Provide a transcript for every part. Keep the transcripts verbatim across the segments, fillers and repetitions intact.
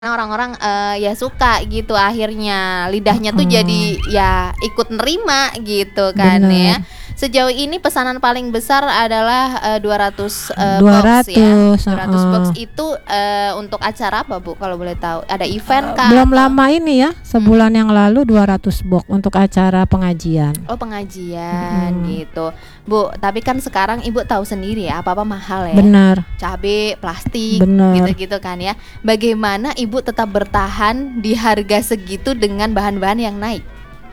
Orang-orang, eee, ya suka gitu akhirnya lidahnya tuh Mhm. jadi ya ikut nerima gitu kan ya. Bener. Sejauh ini pesanan paling besar adalah, eee, dua ratus, eee, dua box ya, ratus, dua ratus box heeh. itu, eee, untuk acara apa Bu kalau boleh tahu? Ada event Eee, kah belum atau? lama ini ya, Mhm. sebulan yang lalu dua ratus box untuk acara pengajian. Oh pengajian Mhm. gitu. Bu, tapi kan sekarang Ibu tahu sendiri ya apa-apa mahal ya. Benar. Cabe, plastik, Bener. gitu-gitu kan ya. Bagaimana Ibu tetap bertahan di harga segitu dengan bahan-bahan yang naik?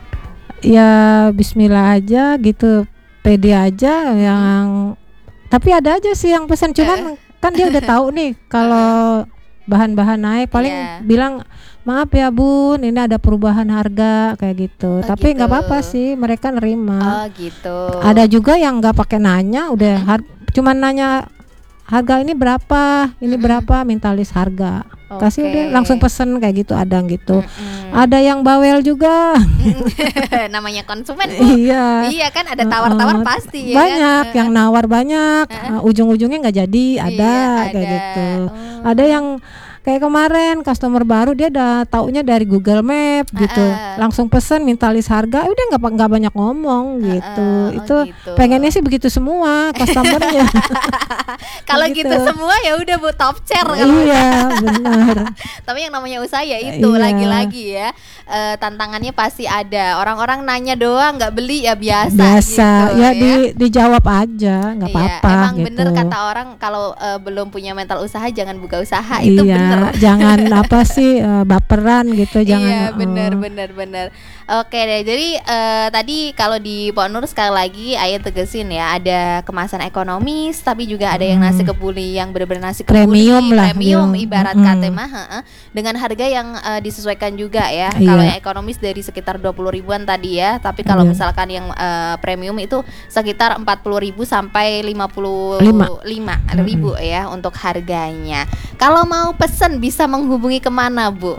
Ya bismillah aja gitu, pede aja Mhm. yang tapi ada aja sih yang pesen, Heeh. cuman kan dia udah tahu nih Heeh. kalau bahan-bahan naik, paling Iya. bilang, "Maaf ya Bun, ini ada perubahan harga," kayak gitu. Oh Tapi gitu. nggak apa-apa sih, mereka nerima. Oh gitu. Ada juga yang nggak pakai nanya, udah Mhm. har cuman nanya, "Harga ini berapa? Ini Mhm. berapa?" Minta list harga. Kasih udah langsung Oke. pesen kayak gitu, ada yang gitu. Mhm. Ada yang bawel juga. Namanya konsumen Bu. Iya. Iya kan ada tawar-tawar Heeh. pasti ya kan? Banyak Heeh. yang nawar banyak, Heeh. eee, ujung-ujungnya nggak jadi, ada Iya kayak ada. gitu. Ada Oh. yang kayak kemarin customer baru dia udah taunya dari Google Map gitu, Heeh. langsung pesen minta list harga, udah nggak pa nggak banyak ngomong gitu. Heeh, oh Itu gitu. pengennya sih begitu semua customer-nya. Kalau gitu Begitu. semua ya udah Bu top chair kalau Iya, bener. Tapi yang namanya usaha ya Eee, itu iya. lagi-lagi ya, eee, tantangannya pasti ada. Orang-orang nanya doang nggak beli ya biasa Biasa, gitu ya ya. di dijawab aja, nggak Iya, apa-apa emang bener gitu. kata orang kalau, eee, belum punya mental usaha jangan buka usaha, itu bener. Iya, jangan apa sih, eee, baperan gitu, jangan Iya bener heeh. bener bener. Oke deh, jadi, eee, tadi kalau di Pok Nur sekali lagi Ayah tegesin ya, ada kemasan ekonomis, tapi juga ada yang nasi Mhm. kebuli yang bener-bener nasi kebuli Premium lah premium dia, ibarat kate mhm. mah heeh, dengan harga yang, eee, disesuaikan juga ya. Kalau yang Iya. ekonomis dari sekitar dua puluh ribuan tadi ya, tapi kalau Iya. misalkan yang, eee, premium itu sekitar empat puluh ribu sampai lima puluh lima. lima Mhm. ribu ya untuk harganya. Kalau mau pesen bisa menghubungi ke mana Bu?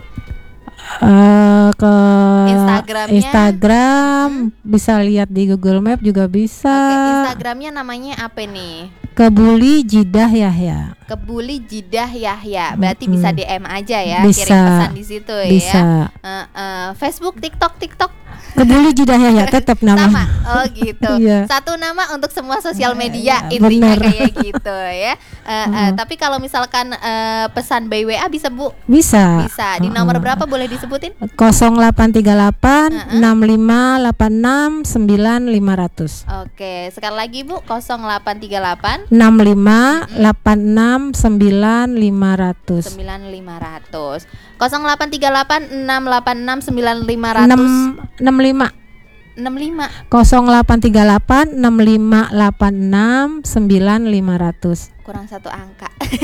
Eee, ke Instagram-nya? Instagram, Mhm. bisa lihat di Google Map juga bisa. Oke, Instagram-nya namanya apa nih? Kebuli Djidah Yahya. Kebuli Djidah Yahya. Berarti bisa Mhm. D M aja ya, kirim Bisa, pesan di situ ya. bisa. Heeh. Facebook, TikTok TikTok? Kebuli Djidah Yahya tetep Sama? namanya. Oh gitu. Iya. Satu nama untuk semua sosial media Eee, intinya bener. kayak gitu ya. Heeh, Heeh. tapi kalau misalkan, eee, pesan by W A bisa Bu? Bisa, Bisa. Di nomor heeh. berapa boleh disebutin? nol delapan tiga delapan Heeh. enam lima delapan enam sembilan lima nol nol. Oke, sekali lagi Bu, nol delapan tiga delapan enam lima Mhm. delapan enam sembilan lima nol nol. sembilan lima ratus. nol delapan tiga delapan enam delapan enam sembilan lima enam ratus. enam lima. enam lima. nol delapan tiga delapan enam lima delapan enam sembilan lima nol nol. Kurang satu angka.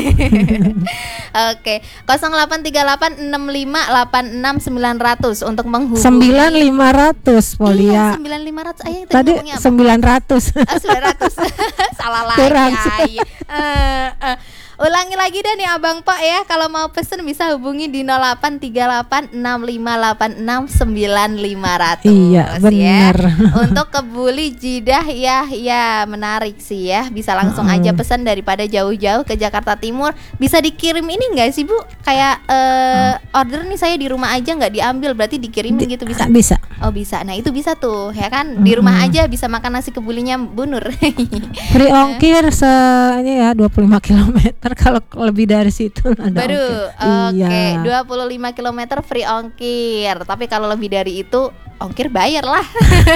Oke, nol delapan tiga delapan enam lima delapan enam sembilan ratus untuk menghubungi sembilan lima ratus Iya, Polia. sembilan lima ratus. Ayah tadi Tadi ngomongnya apa? sembilan ratus. Oh, sembilan ratus. Salah lagi Kurang. Ayah. Eh, eh. Ulangi lagi dah nih Abang Pak ya, kalau mau pesen bisa hubungi di nol delapan tiga delapan enam lima delapan enam sembilan lima nol nol. Iya, bener. Ya. Untuk Kebuli Djidah Yahya, menarik sih ya. Bisa langsung aja Heeh. pesan daripada jauh-jauh ke Jakarta Timur. Bisa dikirim ini enggak sih Bu? Kayak eh, order nih saya di rumah aja nggak diambil, berarti dikirimin Di gitu bisa? bisa. Oh bisa. Nah itu bisa tuh ya kan, di rumah Mhm. aja bisa makan nasi kebulinya Bu Nur. Free ongkir se ini ya dua puluh lima kilometer, kalau lebih dari situ ada Baru, ongkir. oke, Iya. dua puluh lima kilometer free ongkir. Tapi kalau lebih dari itu ongkir bayar lah.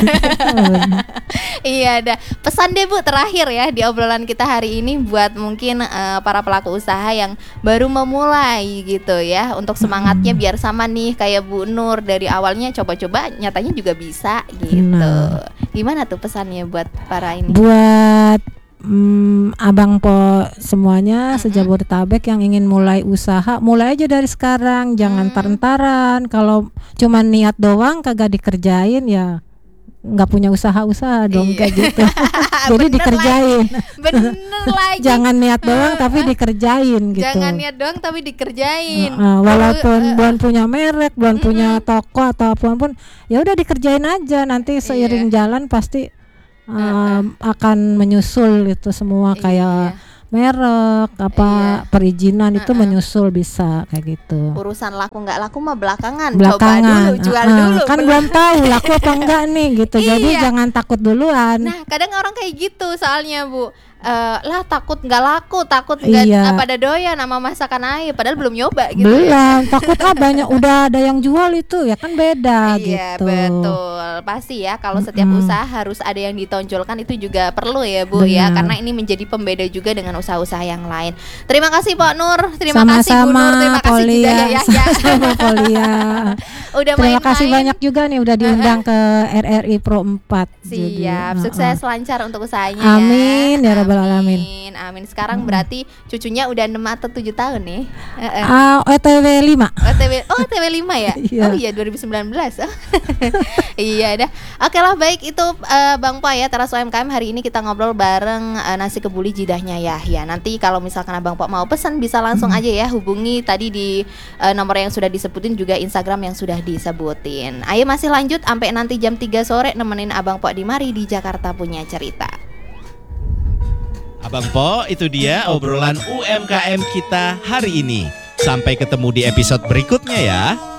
Iya dah. Pesan deh Bu terakhir ya di obrolan kita hari ini buat mungkin eh, para pelaku usaha yang baru memulai gitu ya, untuk semangatnya Mhm. biar sama nih kayak Bu Nur, dari awalnya coba-coba nyatanya juga bisa gitu. Benar. Gimana tuh pesannya buat para ini? Buat mm, Abang Po semuanya Mhm. se-Jabodetabek yang ingin mulai usaha, mulai aja dari sekarang, jangan Hmm. entar-entaran. Kalau cuma niat doang kagak dikerjain ya nggak punya usaha-usaha dong, Iya. kayak gitu. Jadi Bener dikerjain. lagi. Bener lagi. Jangan niat doang tapi dikerjain gitu. Jangan niat doang tapi dikerjain. Heeh, walaupun Uh, uh, belum punya merek, belum Mm-mm. punya toko atau apapun pun, ya udah dikerjain aja, nanti seiring Iya. jalan pasti Heeh. um, akan menyusul itu semua, kayak Iya. merek apa Iya. perizinan itu Uh-uh. menyusul bisa kayak gitu. Urusan laku nggak laku mah belakangan. Belakangan, Coba dulu, jual uh-uh. dulu. Kan belum tahu laku apa enggak nih gitu. Jadi Iya. jangan takut duluan. Nah, kadang orang kayak gitu soalnya, Bu. Eh, lah takut nggak laku, takut nggak Iya. eh, pada doyan sama masakan air, padahal belum nyoba gitu. ya. Belum, takut ah banyak udah ada yang jual itu ya kan beda Iya gitu. betul, pasti ya kalau setiap Mm-mm. usaha harus ada yang ditonjolkan, itu juga perlu ya Bu ya, Benar. karena ini menjadi pembeda juga dengan usaha-usaha yang lain. Terima kasih Pak Nur, terima kasih Bu Sama-sama Nur, terima kasih juga Polia, ya ya. sama Polia. Udah Terima kasih main-main. banyak juga nih udah diundang ke R R I Pro empat. Jadi, Siap, uh-uh. sukses lancar untuk usahanya Amin, ya rabbal Amin, alamin. Amin. Sekarang berarti cucunya udah enam atau tujuh tahun nih. Heeh. Ah, O T W lima. O T W, oh O T W lima ya? Iya. Oh iya dua ribu sembilan belas. Iya dah. Oke lah, baik itu eh, Bang Po ya, Teras U M K M hari ini kita ngobrol bareng eh, nasi kebuli jidahnya Yahya. Nanti kalau misalkan Abang Po mau pesan bisa langsung aja ya hubungi tadi di eh, nomor yang sudah disebutin, juga Instagram yang sudah disebutin. Ayo masih lanjut sampai nanti jam tiga sore nemenin Abang Po di Mari di Jakarta Punya Cerita. Abang Po, itu dia obrolan U M K M kita hari ini. Sampai ketemu di episode berikutnya ya.